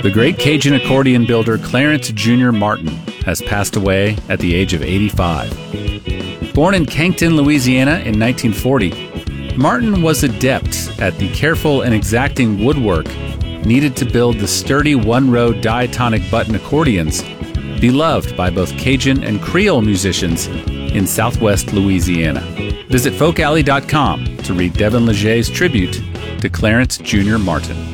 The great Cajun accordion builder Clarence Jr. Martin has passed away at the age of 85. Born in Cancton, Louisiana in 1940, Martin was adept at the careful and exacting woodwork needed to build the sturdy one-row diatonic button accordions beloved by both Cajun and Creole musicians in southwest Louisiana. Visit folkalley.com to read Devin Legge's tribute to Clarence Jr. Martin.